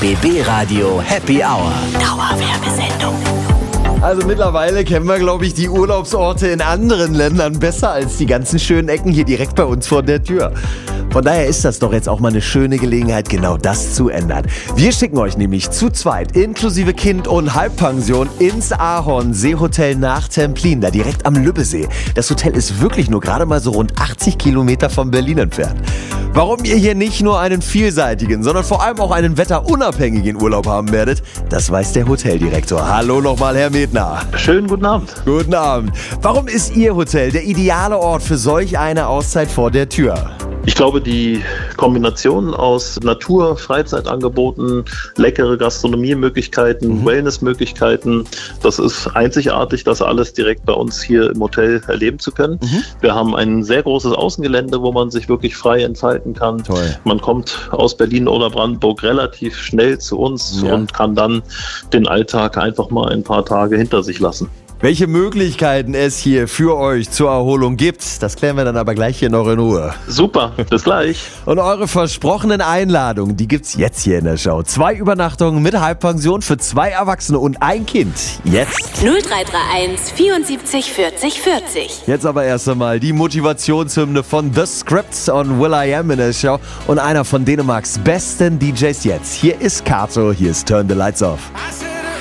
RBB Radio Happy Hour. Dauerwerbesendung. Also mittlerweile kennen wir, glaube ich, die Urlaubsorte in anderen Ländern besser als die ganzen schönen Ecken hier direkt bei uns vor der Tür. Von daher ist das doch jetzt auch mal eine schöne Gelegenheit, genau das zu ändern. Wir schicken euch nämlich zu zweit, inklusive Kind und Halbpension, ins Ahorn-Seehotel nach Templin, da direkt am Lübbesee. Das Hotel ist wirklich nur gerade mal so rund 80 Kilometer von Berlin entfernt. Warum ihr hier nicht nur einen vielseitigen, sondern vor allem auch einen wetterunabhängigen Urlaub haben werdet, das weiß der Hoteldirektor. Hallo nochmal, Herr Medner. Schönen guten Abend. Guten Abend. Warum ist Ihr Hotel der ideale Ort für solch eine Auszeit vor der Tür? Ich glaube, die Kombination aus Natur, Freizeitangeboten, leckere Gastronomiemöglichkeiten, Wellnessmöglichkeiten, das ist einzigartig, das alles direkt bei uns hier im Hotel erleben zu können. Wir haben ein sehr großes Außengelände, wo man sich wirklich frei entfalten kann. Toll. Man kommt aus Berlin oder Brandenburg relativ schnell zu uns und kann dann den Alltag einfach mal ein paar Tage hinter sich lassen. Welche Möglichkeiten es hier für euch zur Erholung gibt, das klären wir dann aber gleich hier noch in Ruhe. Super, bis gleich. Und eure versprochenen Einladungen, die gibt's jetzt hier in der Show. 2 Übernachtungen mit Halbpension für 2 Erwachsene und ein Kind. Jetzt. 0331 74 40 40. Jetzt aber erst einmal die Motivationshymne von The Scripts und will.i.am in der Show und einer von Dänemarks besten DJs jetzt. Hier ist Kato, hier ist Turn the Lights Off. I said